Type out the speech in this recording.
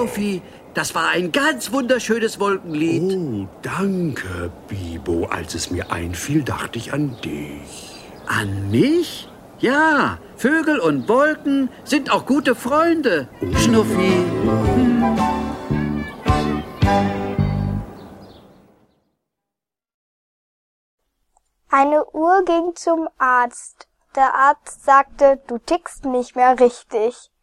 Schnuffi, das war ein ganz wunderschönes Wolkenlied. Oh, danke, Bibo. Als es mir einfiel, dachte ich an dich. An mich? Ja, Vögel und Wolken sind auch gute Freunde, Schnuffi. Eine Uhr ging zum Arzt. Der Arzt sagte, du tickst nicht mehr richtig.